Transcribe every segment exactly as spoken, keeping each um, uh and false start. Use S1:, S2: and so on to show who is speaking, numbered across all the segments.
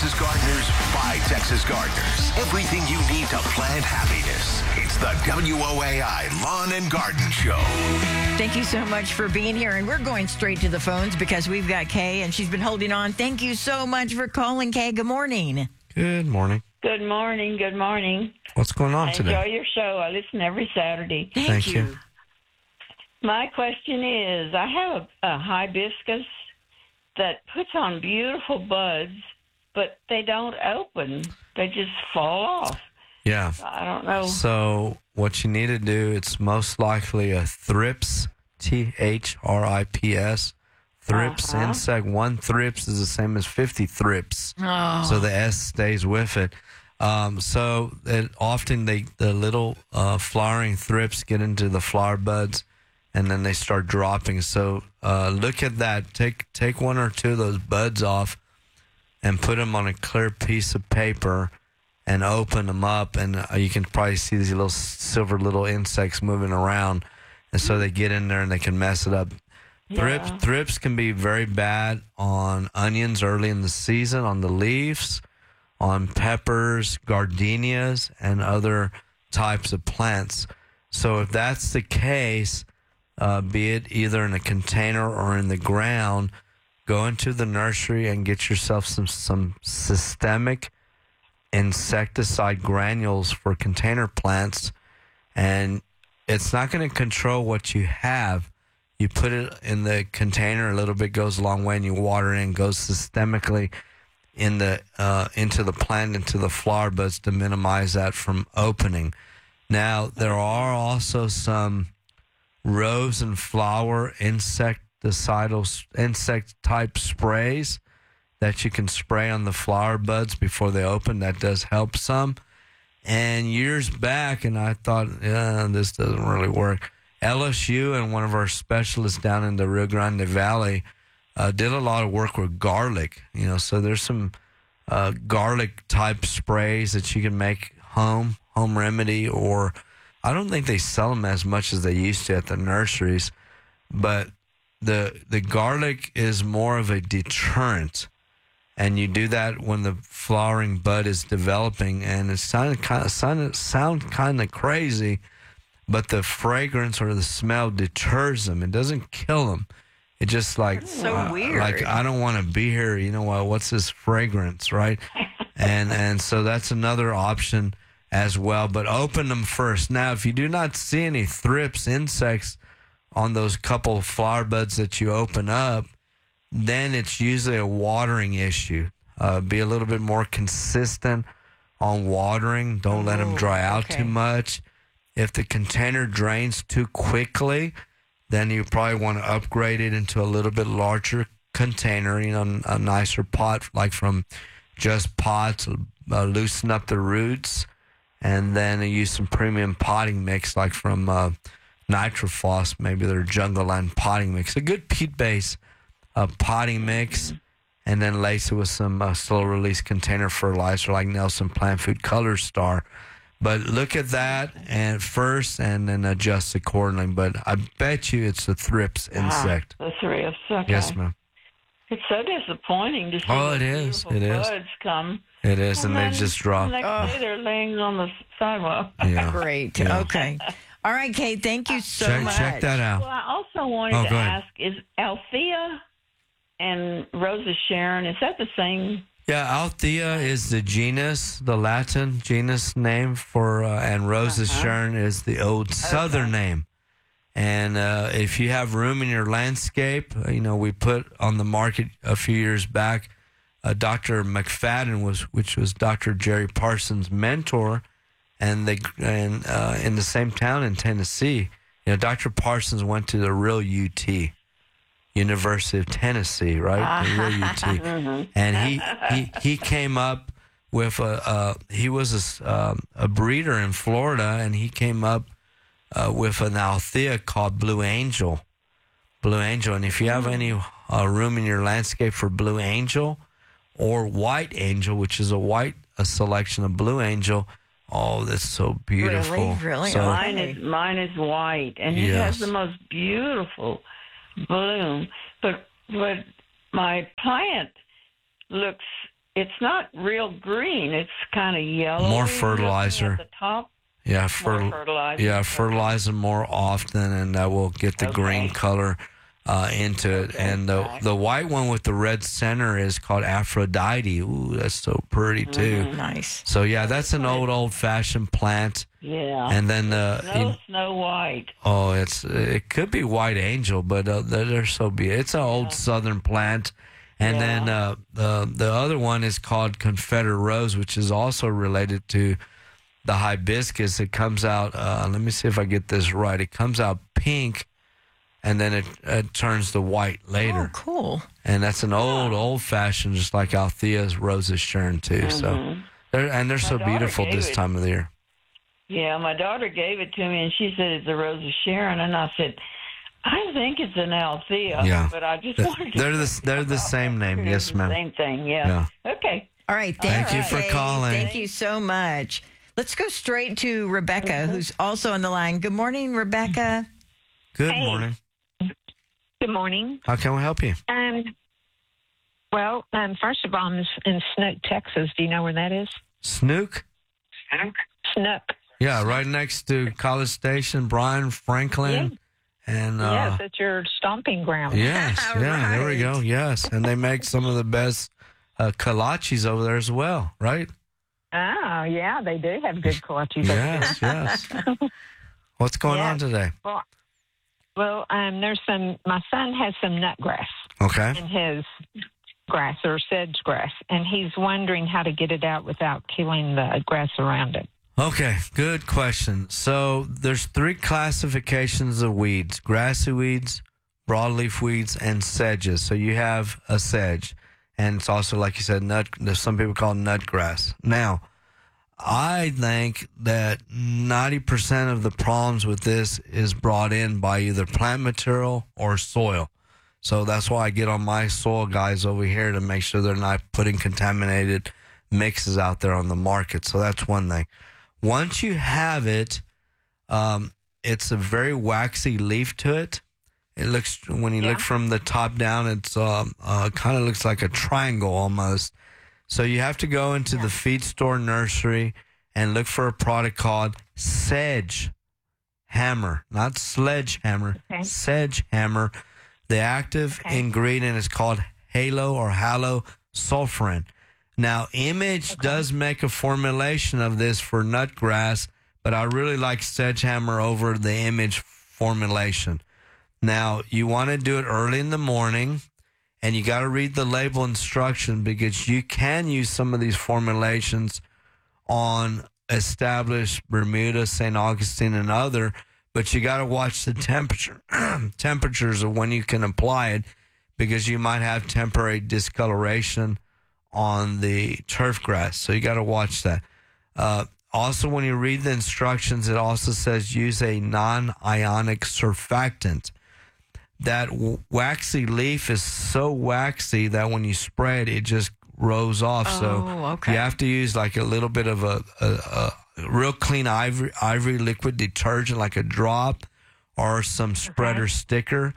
S1: Texas gardeners by Texas gardeners. Everything you need to plant happiness. It's the W O A I Lawn and Garden Show.
S2: Thank you so much for being here. And we're going straight to the phones because we've got Kay, and she's been holding on. Thank you so much for calling, Kay. Good morning.
S3: Good morning.
S4: Good morning. Good morning.
S3: What's going on
S4: I
S3: today?
S4: enjoy your show. I listen every Saturday.
S2: Thank,
S3: Thank
S2: you.
S3: you.
S4: My question is, I have a, a hibiscus that puts on beautiful buds, but they don't open. They just fall off.
S3: Yeah.
S4: I don't know.
S3: So what you need to do, it's most likely a thrips, T H R I P S. Thrips
S4: Uh-huh.
S3: insect. One thrips is the same as fifty thrips.
S2: Oh.
S3: So the S stays with it. Um, so it, often they the little uh, flowering thrips get into the flower buds, and then they start dropping. So uh, look at that. Take take one or two of those buds off, and put them on a clear piece of paper, and open them up, and uh, you can probably see these little silver little insects moving around, and so they get in there and they can mess it up. Thrips,
S4: Yeah.
S3: thrips can be very bad on onions early in the season, on the leaves, on peppers, gardenias, and other types of plants. So if that's the case, uh, be it either in a container or in the ground, go into the nursery and get yourself some, some systemic insecticide granules for container plants. And it's not going to control what you have. You put it in the container, a little bit goes a long way, and you water it in, goes systemically in the uh, into the plant, into the flower buds to minimize that from opening. Now, there are also some rose and flower insecticidal insect type sprays that you can spray on the flower buds before they open. That does help some. And years back, and I thought, yeah, this doesn't really work. L S U and one of our specialists down in the Rio Grande Valley uh, did a lot of work with garlic. You know, so there's some uh, garlic type sprays that you can make home, home remedy, or I don't think they sell them as much as they used to at the nurseries. But the the garlic is more of a deterrent, and you do that when the flowering bud is developing, and it sounded kind of sound, sound kind of crazy. But the fragrance or the smell deters them. It doesn't kill them. It just like
S2: That's so
S3: uh,
S2: weird.
S3: Like I don't want to be here. You know what? What's this fragrance, right? and and so that's another option as well. But open them first. Now, if you do not see any thrips, insects on those couple flower buds that you open up, then it's usually a watering issue. Uh, be a little bit more consistent on watering. Don't let them dry out
S2: okay.
S3: too much. If the container drains too quickly, then you probably want to upgrade it into a little bit larger container, you know, a nicer pot, like from Just Pots, uh, loosen up the roots, and then use some premium potting mix, like from uh, Nitrophos, maybe their Jungle Land potting mix. A good peat base uh, potting mix, and then lace it with some uh, slow-release container fertilizer like Nelson Plant Food Color Star. But look at that and first, and then adjust accordingly. But I bet you it's the thrips insect.
S4: Ah, the thrips. Okay.
S3: Yes, ma'am.
S4: It's so disappointing to see
S3: Oh, it
S4: those
S3: is.
S4: beautiful
S3: It is.
S4: buds come.
S3: It is, and,
S4: then
S3: they just drop.
S4: The next
S2: Oh.
S4: day they're laying on the sidewalk.
S3: Yeah.
S2: Great.
S3: Yeah.
S2: Okay. All right, Kate. Thank you so
S3: check,
S2: much.
S3: check that out.
S4: Well, I also wanted
S3: Oh,
S4: to
S3: go ahead.
S4: ask: is Althea and Rosa Sharon, is that the same?
S3: Yeah, Althea is the genus, the Latin genus name for, uh, and Rosa
S4: Uh-huh.
S3: Sharon is the old Southern name. And uh, if you have room in your landscape, uh, you know, we put on the market a few years back, uh, Doctor McFadden was, which was Doctor Jerry Parsons' mentor, and they, and uh, in the same town in Tennessee, you know, Doctor Parsons went to the real U T. University of Tennessee, right? The real U T. And he, he he came up with a uh, he was a, um, a breeder in Florida, and he came up uh, with an Althea called Blue Angel, Blue Angel. And if you have any uh, room in your landscape for Blue Angel or White Angel, which is a white a selection of Blue Angel, oh, that's so beautiful.
S2: Really? Really?
S3: So,
S2: Oh,
S4: Mine is mine is white, and it
S3: Yes.
S4: has the most beautiful bloom. But but my plant looks it's not real green. It's kind of yellow.
S3: More fertilizer.
S4: At the top.
S3: Yeah, fer-
S4: More fertilizer.
S3: yeah, fertilize them more often, and that will get the
S4: Okay.
S3: green color uh, into it.
S4: Okay,
S3: And the
S4: right.
S3: the white one with the red center is called Aphrodite. Ooh, that's so pretty too.
S4: Mm-hmm.
S2: Nice.
S3: So yeah, that's an old old fashioned plant.
S4: Yeah.
S3: And then the
S4: no Snow White.
S3: oh, it's it could be white angel, but uh, they're, they're so beautiful. It's an old southern plant. And
S4: Yeah.
S3: then uh, the the other one is called Confederate Rose, which is also related to the hibiscus. It comes out. Uh, let me see if I get this right. It comes out pink, and then it, it turns to white later.
S2: Oh, cool.
S3: And that's an old old fashioned, just like Althea's roses Sharon too. So they're and they're so
S4: daughter
S3: beautiful
S4: gave
S3: this
S4: it-
S3: time of the year.
S4: Yeah, my daughter gave it to me, and she said it's a Rose of Sharon, and I said, I think it's an Althea.
S3: Yeah.
S4: But I just
S3: Th-
S4: wanted to.
S3: They're the they're the same name.
S4: It's
S3: Yes,
S4: the
S3: ma'am.
S4: Same thing. Yeah. Okay.
S2: All right.
S3: Thank you for
S2: Kay.
S3: calling.
S2: Thank you so much. Let's go straight to Rebecca, who's also on the line. Good morning, Rebecca.
S3: Good
S5: Hey.
S3: morning.
S5: Good morning.
S3: How can we help you?
S5: Um, well, um, first of all, I'm in Snook, Texas. Do you know where that is?
S3: Snook?
S5: Snook.
S3: Yeah, right next to College Station, Bryan Franklin. And uh,
S5: yes, it's your stomping ground.
S3: yes, yeah, there we
S2: Right.
S3: go. Yes, and they make some of the best uh, kolaches over there as well, right?
S5: Oh, yeah, they do have good kolaches. over there.
S3: Yes, yes. What's going on
S5: Yes.
S3: today?
S5: Well, well, um, there's some. My son has some nut grass
S3: Okay.
S5: in his grass or sedge grass, and he's wondering how to get it out without killing the grass around it.
S3: Okay, good question. So there's three classifications of weeds: grassy weeds, broadleaf weeds, and sedges. So you have a sedge, and it's also, like you said, nut. There's some people call it nut grass. Now, I think that ninety percent of the problems with this is brought in by either plant material or soil. So that's why I get on my soil guys over here to make sure they're not putting contaminated mixes out there on the market. So that's one thing. Once you have it, um, it's a very waxy leaf to it. It looks, when you look
S5: Yeah.
S3: from the top down, it's um, uh, kind of looks like a triangle almost. So you have to go into the feed store nursery and look for a product called Sedge Hammer, not Sledgehammer,
S5: Okay.
S3: Sedge Hammer. The active
S5: Okay.
S3: ingredient is called halo or halo sulfurin. Now, Image does make a formulation of this for nutgrass, but I really like Sedgehammer over the Image formulation. Now, you want to do it early in the morning, and you got to read the label instruction because you can use some of these formulations on established Bermuda, Saint Augustine, and other, but you got to watch the temperature temperatures of when you can apply it because you might have temporary discoloration on the turf grass. So you got to watch that. Uh, also, when you read the instructions, it also says use a non-ionic surfactant. That w- waxy leaf is so waxy that when you spray it, it just rolls off.
S2: Oh,
S3: so
S2: okay.
S3: you have to use like a little bit of a, a, a real clean ivory, ivory liquid detergent, like a drop or some spreader sticker.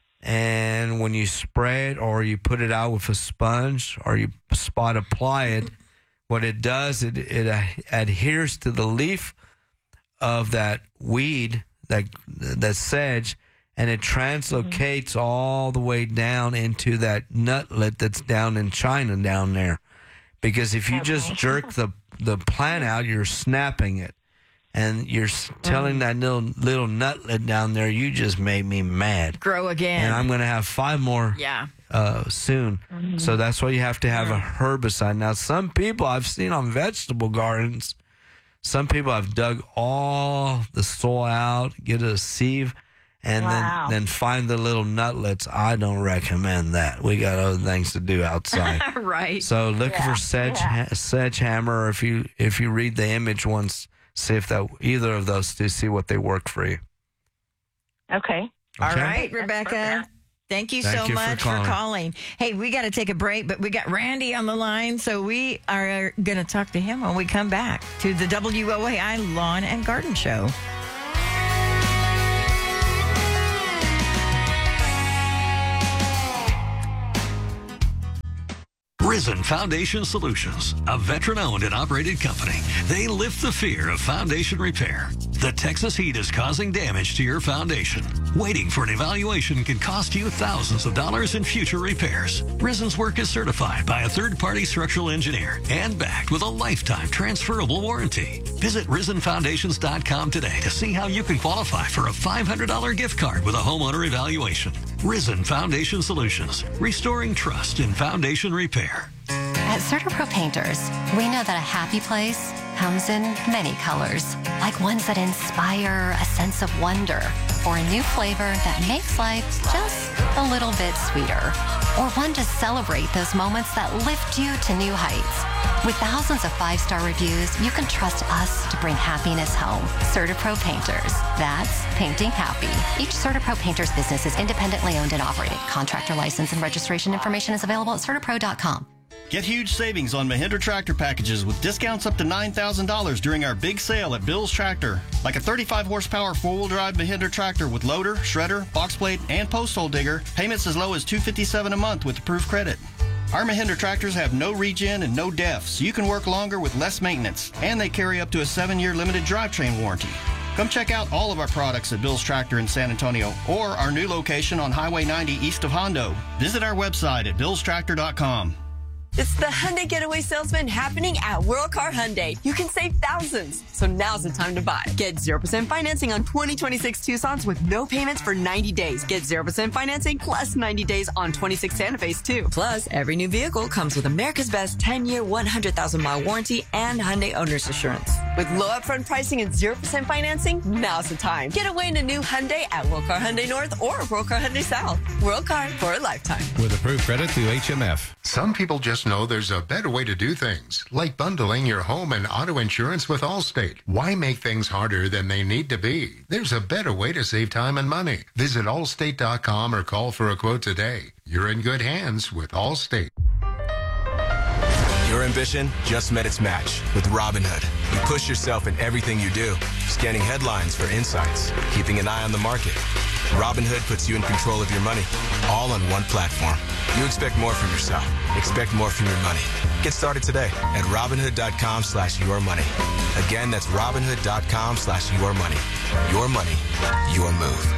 S3: And when you spray it or you put it out with a sponge or you spot apply it, what it does, it, it uh, adheres to the leaf of that weed, that that sedge, and it translocates all the way down into that nutlet that's down in China down there. Because if you just jerk the, the plant out, you're snapping it. And you're s telling that little little nutlet down there, you just made me mad.
S2: Grow again.
S3: And I'm going to have five more
S2: yeah.
S3: uh, soon. So that's why you have to have a herbicide. Now, some people I've seen on vegetable gardens, some people have dug all the soil out, get a sieve, and
S5: Wow.
S3: then, then find the little nutlets. I don't recommend that. We got other things to do outside.
S2: Right.
S3: So look
S5: Yeah,
S3: for sedge,
S5: yeah.
S3: ha- sedge hammer, or if you if you read the image once, see if that either of those two, see what they work for you.
S5: Okay.
S2: All
S3: Okay?
S2: right, Rebecca.
S5: perfect.
S2: Thank you
S3: Thank
S2: so
S3: you for
S2: much for calling.
S3: calling.
S2: Hey, we got to take a break, but we got Randy on the line, so we are going to talk to him when we come back to the W O A I Lawn and Garden Show.
S6: Risen Foundation Solutions, a veteran-owned and operated company. They lift the fear of foundation repair. The Texas heat is causing damage to your foundation. Waiting for an evaluation can cost you thousands of dollars in future repairs. Risen's work is certified by a third-party structural engineer and backed with a lifetime transferable warranty. Visit risen foundations dot com today to see how you can qualify for a five hundred dollars gift card with a homeowner evaluation. Risen Foundation Solutions, restoring trust in foundation repair.
S7: At CertaPro Painters, we know that a happy place comes in many colors, like ones that inspire a sense of wonder, or a new flavor that makes life just a little bit sweeter, or one to celebrate those moments that lift you to new heights. With thousands of five-star reviews, you can trust us to bring happiness home. CertaPro Painters. That's painting happy. Each CertaPro Painters business is independently owned and operated. Contractor license and registration information is available at certapro dot com.
S8: Get huge savings on Mahindra tractor packages with discounts up to nine thousand dollars during our big sale at Bill's Tractor. Like a thirty-five horsepower four-wheel drive Mahindra tractor with loader, shredder, box plate, and post hole digger. Payments as low as two hundred fifty-seven dollars a month with approved credit. Our Mahindra tractors have no regen and no def, so you can work longer with less maintenance. And they carry up to a seven-year limited drivetrain warranty. Come check out all of our products at Bill's Tractor in San Antonio or our new location on Highway ninety east of Hondo. Visit our website at bills tractor dot com.
S9: It's the Hyundai Getaway Salesman happening at World Car Hyundai. You can save thousands, so now's the time to buy. Get zero percent financing on twenty twenty-six Tucson's with no payments for ninety days. Get zero percent financing plus ninety days on twenty-six Santa Fe's too. Plus, every new vehicle comes with America's Best ten-year, one hundred thousand mile warranty and Hyundai Owner's Assurance. With low upfront pricing and zero percent financing, now's the time. Get away in a new Hyundai at World Car Hyundai North or World Car Hyundai South. World Car for a lifetime.
S10: With approved credit through H M F.
S11: Some people just know there's a better way to do things, like bundling your home and auto insurance with Allstate. Why make things harder than they need to be? There's a better way to save time and money. Visit allstate dot com or call for a quote today. You're in good hands with Allstate.
S12: Your ambition just met its match with Robinhood. You push yourself in everything you do, scanning headlines for insights, keeping an eye on the market. Robinhood puts you in control of your money, all on one platform. You expect more from yourself. Expect more from your money. Get started today at Robinhood dot com slash your money. Again, that's Robinhood dot com slash your money. Your money, your move.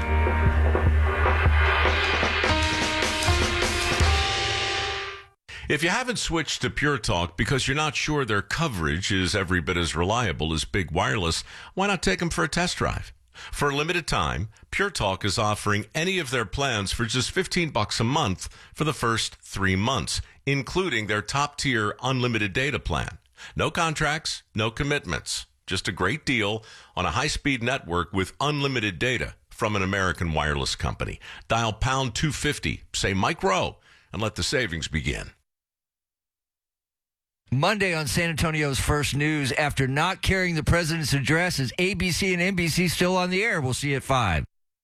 S13: If you haven't switched to Pure Talk because you're not sure their coverage is every bit as reliable as Big Wireless, why not take them for a test drive? For a limited time, Pure Talk is offering any of their plans for just fifteen bucks a month for the first three months, including their top-tier unlimited data plan. No contracts, no commitments, just a great deal on a high-speed network with unlimited data from an American wireless company. Dial pound two fifty, say Mike Rowe, and let the savings begin.
S14: Monday on San Antonio's First News, after not carrying the president's address, is A B C and N B C still on the air? We'll see you at five.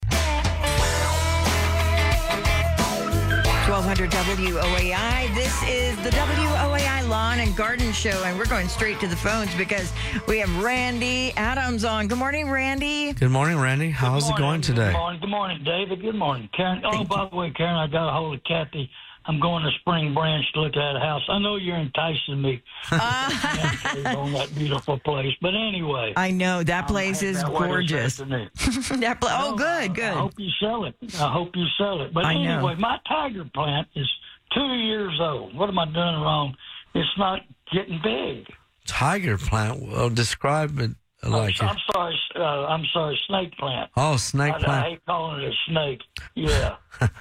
S2: twelve hundred W O A I. This is the W O A I Lawn and Garden Show, and we're going straight to the phones because we have Randy Adams on. Good morning, Randy.
S3: Good morning, Randy. How's
S15: morning,
S3: it going today?
S15: Good morning. Good morning, David. Good morning, Karen. Oh,
S2: Thank
S15: by
S2: you.
S15: the way, Karen, I got a hold of Kathy. I'm going to Spring Branch to look at a house. I know you're enticing me
S2: Uh,
S15: on that beautiful place, but anyway.
S2: I know that place is
S15: that way this
S2: gorgeous.
S15: afternoon.
S2: that pla- oh, good, good.
S15: I hope you sell it. I hope you sell it. But
S2: I know.
S15: anyway, my tiger plant is two years old. What am I doing wrong? It's not getting big.
S3: Tiger plant. Well, describe it like
S15: I'm,
S3: it.
S15: I'm sorry. Uh, I'm sorry. Snake plant.
S3: Oh, snake
S15: I,
S3: plant.
S15: I hate calling it a snake. Yeah.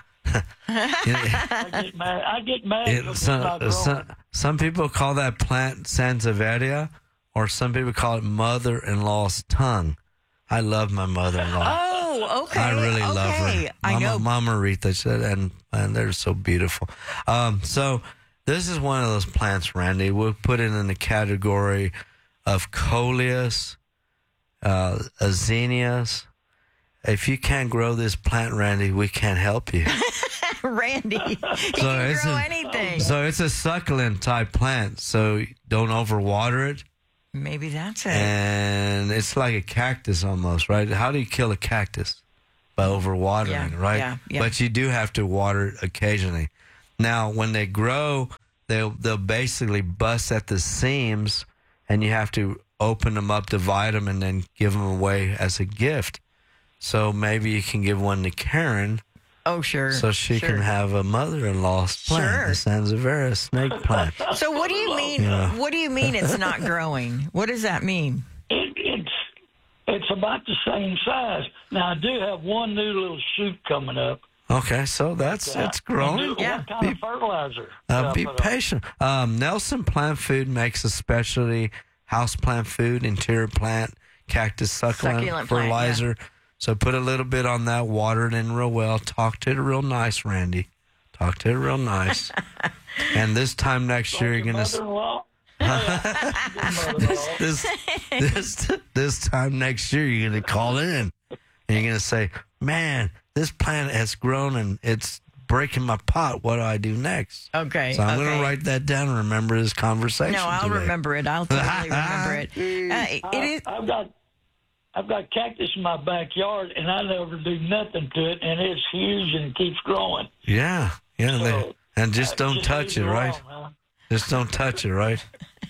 S15: I get mad. I get mad.
S3: It,
S15: because
S3: some,
S15: it's not growing.
S3: some, some people call that plant Sansevieria, or some people call it mother-in-law's tongue. I love my mother-in-law.
S2: Oh, okay.
S3: I really
S2: okay.
S3: love her.
S2: I
S3: Mama,
S2: know.
S3: Mama Rita said, and, and they're so beautiful. Um, so this is one of those plants, Randy. We'll put it in the category of coleus, uh, azenias. If you can't grow this plant, Randy, we can't help you.
S2: Randy, he
S3: So
S2: can
S3: it's
S2: grow
S3: a-
S2: anything.
S3: So it's a succulent type plant, so don't overwater it.
S2: Maybe that's it.
S3: And it's like a cactus almost, right? How do you kill a cactus? By overwatering,
S2: Yeah,
S3: right?
S2: yeah, yeah.
S3: But you do have to water it occasionally. Now, when they grow, they'll they'll basically bust at the seams, and you have to open them up, divide them, and then give them away as a gift. So maybe you can give one to Karen.
S2: Oh, sure.
S3: So she
S2: sure.
S3: can have a mother-in-law plant,
S2: Sure.
S3: the Sansevieria snake plant.
S2: So what do you mean?
S3: Yeah.
S2: What do you mean it's not growing? What does that mean?
S15: It, it's it's about the same size. Now I do have one new little shoot coming up.
S3: Okay, so that's
S15: Yeah.
S3: it's growing.
S15: What kind of fertilizer?
S3: Uh, be
S15: should I put on?
S3: patient. Um, Nelson Plant Food makes a specialty house plant food, interior plant, cactus succulent,
S2: Succulent plant,
S3: fertilizer. So put a little bit on that, water it in real well. Talk to it real nice, Randy. Talk to it real nice. And this time next year, you're gonna.
S15: Mother-in-law?
S3: this, this this time next year, you're gonna call in and you're gonna say, "Man, this plant has grown and it's breaking my pot. What do I do next?"
S2: Okay.
S3: So I'm
S2: okay.
S3: gonna write that down and remember this conversation.
S2: No, I'll
S3: today.
S2: remember it. I'll totally remember it. Uh, it is.
S15: I've got I've got cactus in my backyard, and I never do nothing to it, and it's huge and keeps growing.
S3: Yeah, yeah,
S15: So,
S3: they, and just
S15: uh,
S3: don't
S15: just
S3: touch
S15: leave
S3: it,
S15: it
S3: right?
S15: alone, huh?
S3: Just don't touch it, right?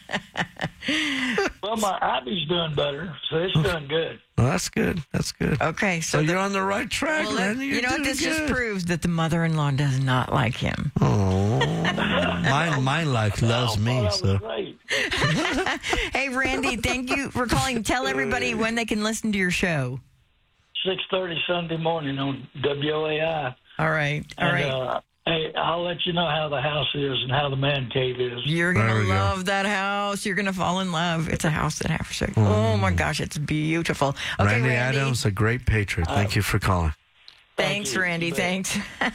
S15: Well, my ivy's doing better, so it's doing good.
S3: Well, that's good. That's good.
S2: Okay,
S3: So,
S2: so
S3: you're on the right track,
S2: Well,
S3: Randy. You're
S2: you know what?
S3: doing
S2: This just
S3: good.
S2: proves that the mother-in-law does not like him.
S3: Oh, mine, mine like loves me. So
S2: Hey, Randy, thank you for calling. Tell everybody when they can listen to your show.
S15: six thirty Sunday morning on W O A I.
S2: All right, all
S15: and,
S2: right.
S15: Uh, hey, I'll let you know how the house is and how the man cave is.
S2: You're
S3: There
S2: gonna
S3: we go.
S2: love that house. You're gonna fall in love. It's a house that has to. Oh my gosh, it's beautiful. Okay,
S3: Randy,
S2: Randy.
S3: Adams, a great patriot. Thank you for calling.
S2: Thanks, Randy. Thanks.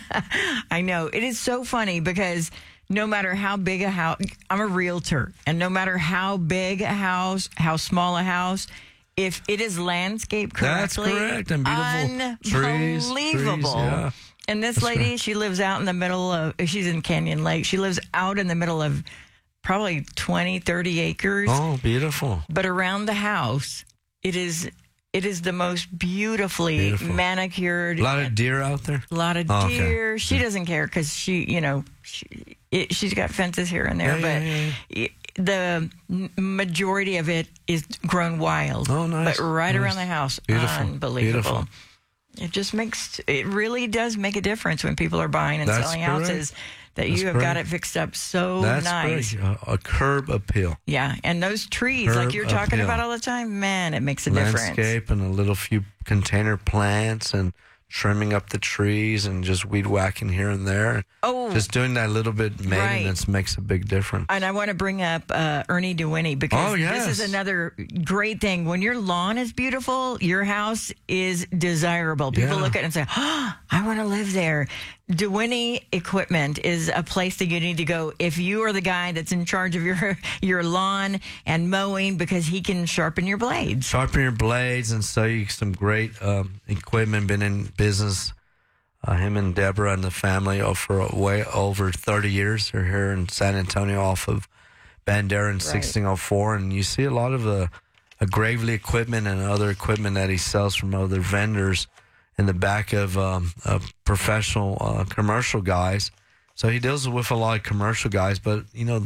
S2: I know. It is so funny because no matter how big a house, I'm a realtor, and no matter how big a house, how small a house, if it is landscaped
S3: That's
S2: correctly,
S3: correct. And beautiful trees,
S2: unbelievable.
S3: trees, yeah.
S2: And this
S3: That's
S2: lady,
S3: correct.
S2: she lives out in the middle of, she's in Canyon Lake. She lives out in the middle of probably twenty, thirty acres.
S3: Oh, beautiful.
S2: But around the house, it is it is the most beautifully
S3: Beautiful.
S2: manicured.
S3: A lot of deer out there.
S2: A lot of
S3: Oh, okay.
S2: deer. She doesn't care because she, you know, she, it, she's got fences here and there,
S3: Yeah,
S2: but
S3: yeah,
S2: it- the m- majority of it is grown wild.
S3: Oh, nice.
S2: But right
S3: Nice.
S2: around the house,
S3: Beautiful.
S2: unbelievable.
S3: Beautiful.
S2: It just makes, it really does make a difference when people are buying and
S3: That's
S2: selling
S3: correct.
S2: houses that
S3: That's
S2: you have got
S3: correct.
S2: it fixed up so
S3: That's
S2: nice.
S3: great. A, a curb appeal.
S2: Yeah, and those trees, like
S3: Herb
S2: you're talking
S3: appeal.
S2: about all the time, man, it makes a difference.
S3: Landscape and a little few container plants and trimming up the trees and just weed whacking here and there.
S2: Oh.
S3: Just doing that little bit maintenance makes a big difference.
S2: And I want to bring up uh, Ernie DeWinnie because
S3: Oh, yes.
S2: this is another great thing. When your lawn is beautiful, your house is desirable. People
S3: Yeah.
S2: look at it and say, oh, I want to live there. DeWinnie Equipment is a place that you need to go if you are the guy that's in charge of your your lawn and mowing because he can sharpen your blades.
S3: Sharpen your blades and sell you some great um, equipment. Been in business, uh, him and Deborah and the family oh, for way over thirty years. They're here in San Antonio off of Bandera and sixteen oh four. And you see a lot of the uh, Gravely equipment and other equipment that he sells from other vendors in the back of um, uh, professional uh, commercial guys. So he deals with a lot of commercial guys. But, you know,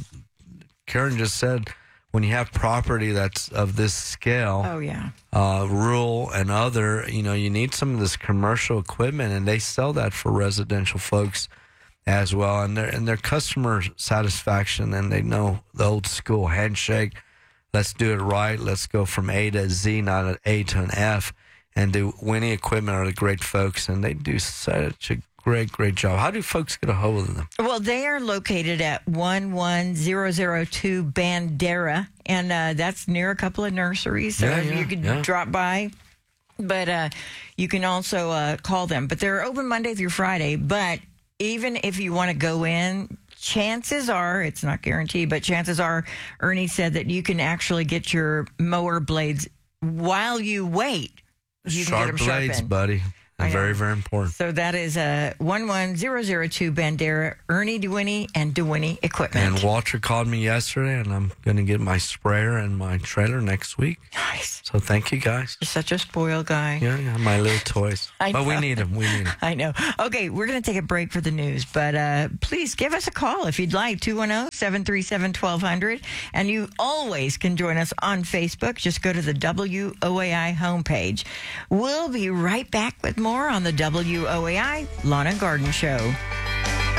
S3: Karen just said when you have property that's of this scale,
S2: Oh, yeah.
S3: uh, rural and other, you know, you need some of this commercial equipment, and they sell that for residential folks as well. And their and their customer satisfaction, and they know the old school handshake. Let's do it right. Let's go from A to Z, not an A to an F. And the Winnie Equipment are the great folks, and they do such a great, great job. How do folks get a hold of them?
S2: Well, they are located at one one zero zero two Bandera, and uh, that's near a couple of nurseries. So
S3: Yeah, yeah,
S2: you could
S3: yeah.
S2: drop by. But uh, you can also uh, call them. But they're open Monday through Friday. But even if you want to go in, chances are, it's not guaranteed, but chances are, Ernie said that you can actually get your mower blades while you wait. You can get
S3: Sharp
S2: them
S3: blades,
S2: sharpened.
S3: buddy.
S2: I know.
S3: Very, very important.
S2: So that is a one one zero zero two Bandera, Ernie DeWinnie, and DeWinnie Equipment.
S3: And Walter called me yesterday, and I'm going to get my sprayer and my trailer next week.
S2: Nice.
S3: So thank you, guys.
S2: You're such a spoiled guy.
S3: Yeah, yeah, my little toys.
S2: I
S3: but we
S2: know.
S3: need them. We need them.
S2: I know. Okay, we're going to take a break for the news, but uh, please give us a call if you'd like, two one zero, seven three seven, one two zero zero. And you always can join us on Facebook. Just go to the W O A I homepage. We'll be right back with more on the W O A I Lawn and Garden Show.